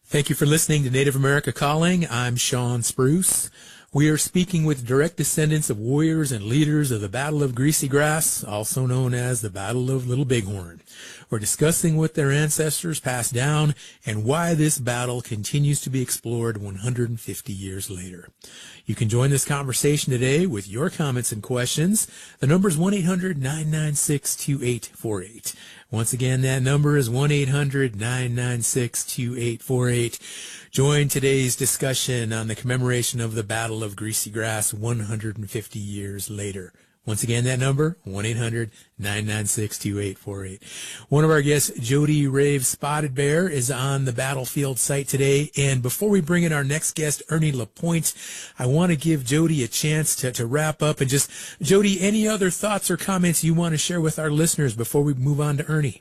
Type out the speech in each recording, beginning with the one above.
Thank you for listening to Native America Calling. I'm Sean Spruce. We are speaking with direct descendants of warriors and leaders of the Battle of Greasy Grass, also known as the Battle of Little Bighorn. We're discussing what their ancestors passed down and why this battle continues to be explored 150 years later. You can join this conversation today with your comments and questions. The number is 1-800-996-2848. Once again, that number is 1-800-996-2848. Join today's discussion on the commemoration of the Battle of Greasy Grass 150 years later. Once again, that number, 1-800-996-2848. One of our guests, Jody Rave Spotted Bear, is on the battlefield site today. And before we bring in our next guest, Ernie Lapointe, I want to give Jody a chance to wrap up. And just, Jody, any other thoughts or comments you want to share with our listeners before we move on to Ernie?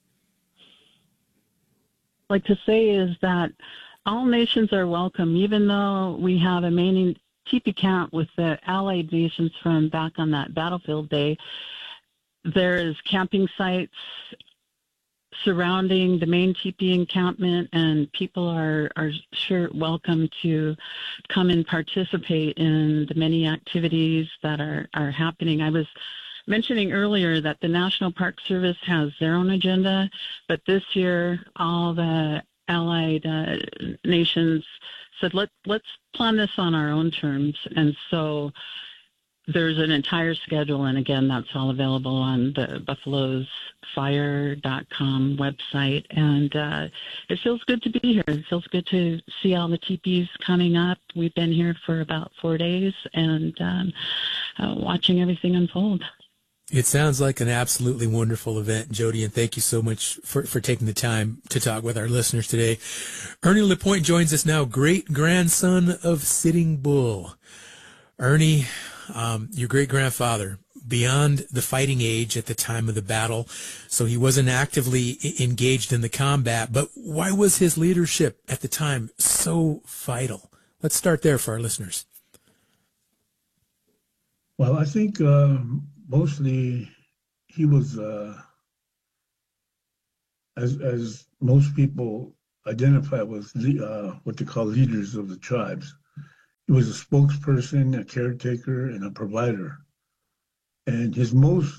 I'd like to say is that all nations are welcome, even though we have a main teepee camp with the allied nations from back on that battlefield day. There is camping sites surrounding the main teepee encampment, and people are sure welcome to come and participate in the many activities that are happening. I was mentioning earlier that the National Park Service has their own agenda, but this year all the allied nations said, let's plan this on our own terms. And so there's an entire schedule, and again, that's all available on the buffalosfire.com website. And it feels good to be here. It feels good to see all the teepees coming up. We've been here for about 4 days and watching everything unfold. It sounds like an absolutely wonderful event, Jody, and thank you so much for taking the time to talk with our listeners today. Ernie Lapointe joins us now, great-grandson of Sitting Bull. Ernie, your great-grandfather, beyond the fighting age at the time of the battle, so he wasn't actively engaged in the combat, but why was his leadership at the time so vital? Let's start there for our listeners. Well, I think mostly he was, as most people identify with what they call leaders of the tribes. He was a spokesperson, a caretaker, and a provider. And his most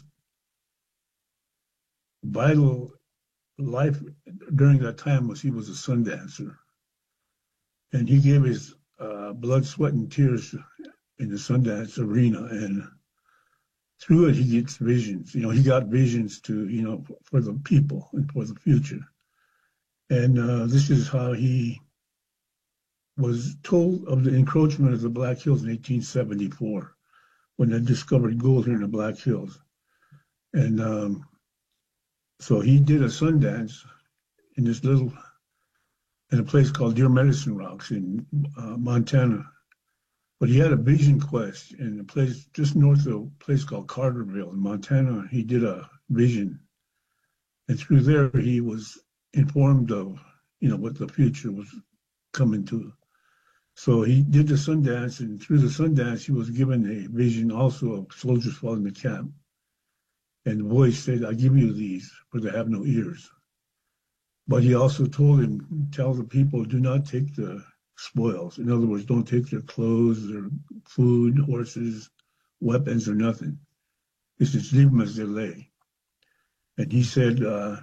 vital life during that time was he was a sun dancer. And he gave his blood, sweat, and tears in the Sundance arena, and through it he gets visions. He got visions to, for the people and for the future. And this is how he was told of the encroachment of the Black Hills in 1874, when they discovered gold here in the Black Hills. And so he did a Sundance in a place called Deer Medicine Rocks in Montana. But he had a vision quest in a place just north of a place called Carterville in Montana. He did a vision. And through there, he was informed of, what the future was coming to. So he did the Sundance, and through the Sundance, he was given a vision also of soldiers falling in the camp. And the voice said, I give you these, for they have no ears. But he also told him, tell the people, do not take the spoils. In other words, don't take their clothes, their food, horses, weapons, or nothing. He says, leave them as they lay. And he said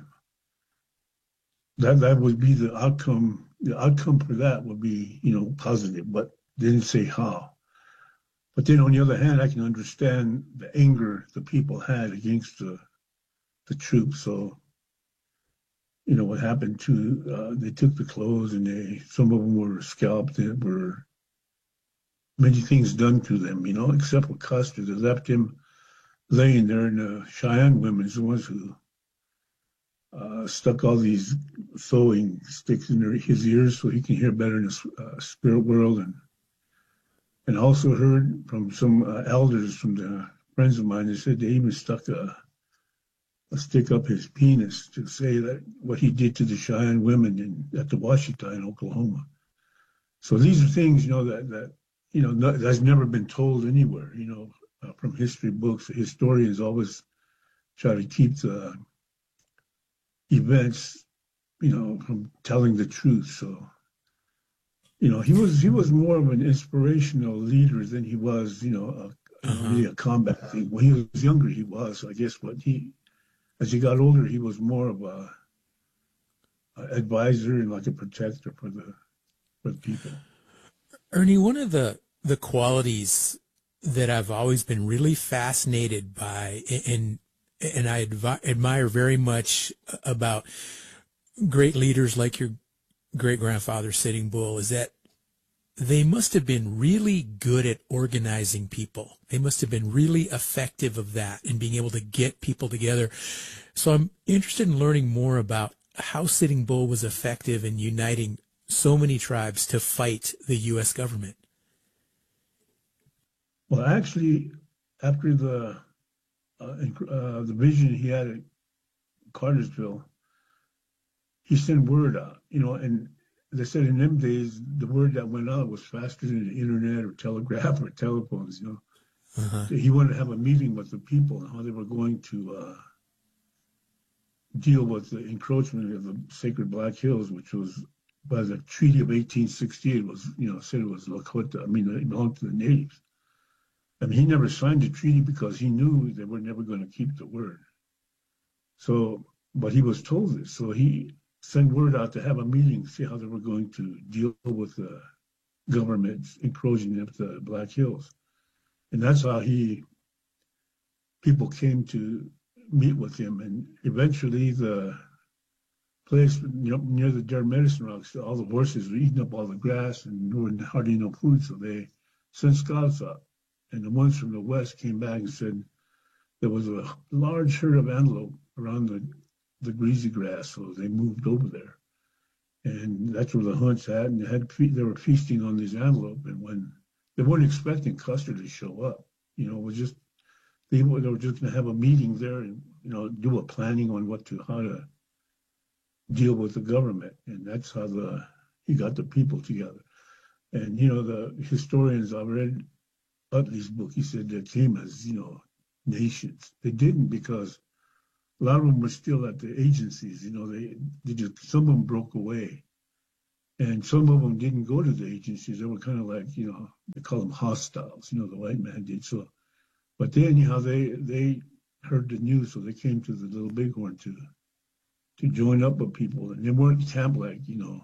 that would be the outcome. The outcome for that would be, positive, but didn't say how. But then on the other hand, I can understand the anger the people had against the troops. So, what happened to, they took the clothes and some of them were scalped. There were many things done to them, except for Custer. They left him laying there, and the Cheyenne women is the ones who stuck all these sewing sticks in his ears so he can hear better in the spirit world. And also heard from some elders, from the friends of mine, they said they even stuck a stick up his penis to say that what he did to the Cheyenne women at the Washita in Oklahoma. So these are things, that's never been told anywhere, from history books. Historians always try to keep the events, from telling the truth. So he was more of an inspirational leader than he was, really a combat thing. When he was younger, he was, I guess, but as he got older, he was more of a advisor and like a protector for the people. Ernie, one of the qualities that I've always been really fascinated by and I admire very much about great leaders like your great-grandfather Sitting Bull is that they must have been really good at organizing people. They must have been really effective of that and being able to get people together. So I'm interested in learning more about how Sitting Bull was effective in uniting so many tribes to fight the U.S. government. Well, actually, after the vision he had at Cartersville, he sent word out, and they said in them days, the word that went out was faster than the internet or telegraph or telephones, So he wanted to have a meeting with the people and how they were going to deal with the encroachment of the Sacred Black Hills, which was by the Treaty of 1868 was, said it was Lakota. I mean, it belonged to the natives. I mean, he never signed the treaty because he knew they were never going to keep the word. So, but he was told this. So he sent word out to have a meeting, see how they were going to deal with the government's encroaching of the Black Hills. And that's how people came to meet with him. And eventually the place near the Dare Medicine Rocks, all the horses were eating up all the grass and there was hardly no food. So they sent scouts up. And the ones from the west came back and said there was a large herd of antelope around the greasy grass, so they moved over there. And that's where the hunts had, and they were feasting on these antelope. And when they weren't expecting Custer to show up, it was just they were just going to have a meeting there and do a planning on how to deal with the government, and that's how he got the people together. And the historians I've read Utley's book, he said they came as, nations. They didn't because a lot of them were still at the agencies. They just, some of them broke away. And some of them didn't go to the agencies. They were kind of like, they call them hostiles, the white man did. So, but then, they heard the news, so they came to the Little Bighorn to join up with people. And they weren't camped like,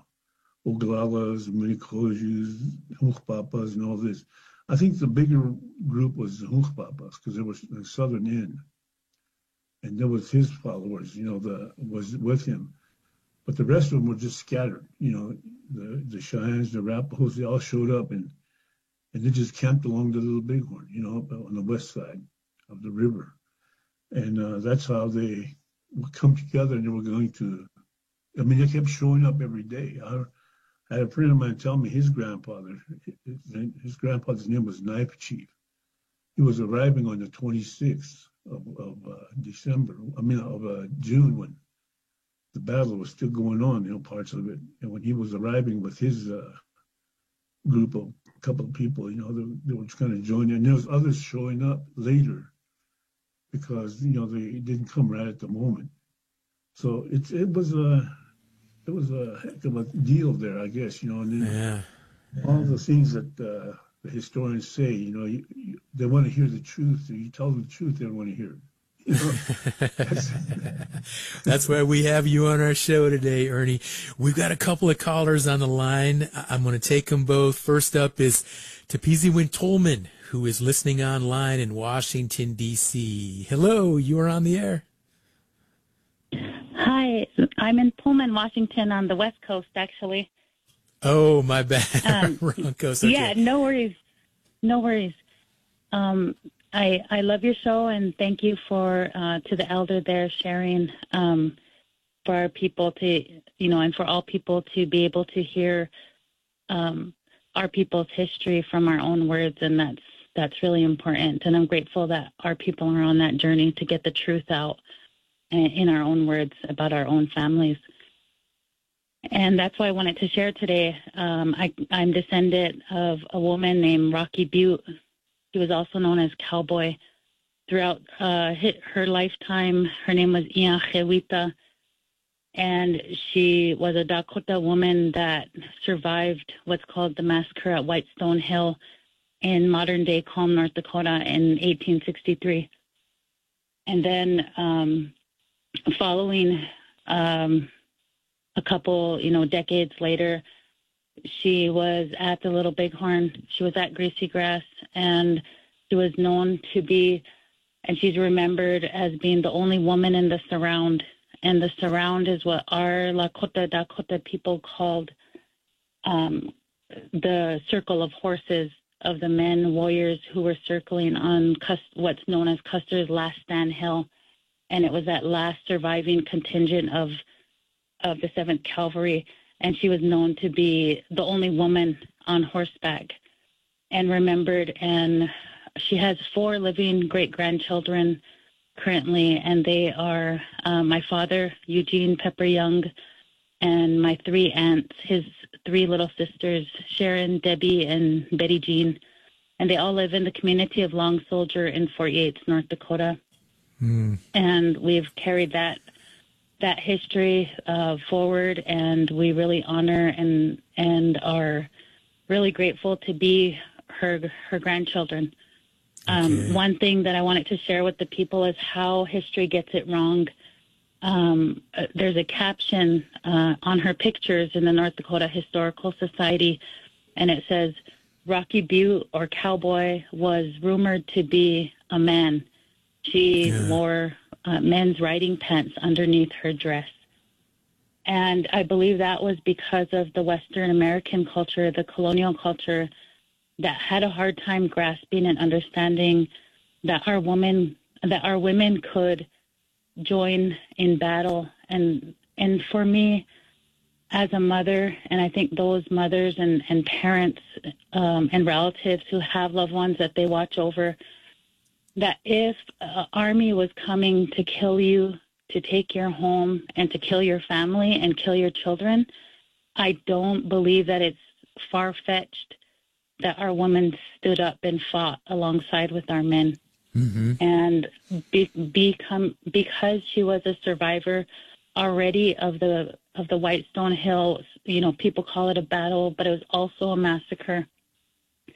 Oglalas, Minikojus, Hunkpapas, and all this. I think the bigger group was the Hunkpapas because there was the southern end. And there was his followers, was with him. But the rest of them were just scattered. The Cheyennes, the Arapahoes, they all showed up and they just camped along the Little Bighorn, on the west side of the river. And that's how they would come together and they were going to, they kept showing up every day. I had a friend of mine tell me his grandfather's name was Knife Chief. He was arriving on the 26th of June when the battle was still going on, parts of it. And when he was arriving with his group of a couple of people, they were kind of joining. And there was others showing up later because, they didn't come right at the moment. So it was a heck of a deal there, I guess, and then all the things that the historians say, they want to hear the truth. You tell them the truth, they don't want to hear it. That's why we have you on our show today, Ernie. We've got a couple of callers on the line. I'm going to take them both. First up is Tepeziwin Tolman, who is listening online in Washington, D.C. Hello, you are on the air. Hi, I'm in Pullman, Washington, on the West Coast, actually. Oh, my bad. Wrong coast. Okay. Yeah, no worries. No worries. I love your show, and thank you to the elder there sharing for our people to, and for all people to be able to hear our people's history from our own words, and that's really important. And I'm grateful that our people are on that journey to get the truth out in our own words about our own families. And that's why I wanted to share today. I'm descendant of a woman named Rocky Butte. She was also known as Cowboy. Throughout her lifetime, her name was Ia Jewita. And she was a Dakota woman that survived what's called the massacre at Whitestone Hill in modern-day Calm, North Dakota in 1863. And then following a couple, decades later, she was at the Little Bighorn. She was at Greasy Grass, and she was known to be, and she's remembered as being the only woman in the surround. And the surround is what our Lakota Dakota people called the circle of horses of the men warriors who were circling on what's known as Custer's Last Stand Hill. And it was that last surviving contingent of the 7th Cavalry. And she was known to be the only woman on horseback and remembered. And she has 4 living great-grandchildren currently, and they are my father, Eugene Pepper Young, and my 3 aunts, his 3 little sisters, Sharon, Debbie, and Betty Jean. And they all live in the community of Long Soldier in Fort Yates, North Dakota. And we've carried that history forward, and we really honor and are really grateful to be her grandchildren. One thing that I wanted to share with the people is how history gets it wrong. There's a caption on her pictures in the North Dakota Historical Society, and it says, Rocky Butte or Cowboy was rumored to be a man. She wore men's riding pants underneath her dress. And I believe that was because of the Western American culture, the colonial culture, that had a hard time grasping and understanding that our women could join in battle. And for me, as a mother, and I think those mothers and parents and relatives who have loved ones that they watch over, that if an army was coming to kill you, to take your home, and to kill your family and kill your children, I don't believe that it's far-fetched that our women stood up and fought alongside with our men. And because she was a survivor already of the Whitestone Hill, people call it a battle, but it was also a massacre.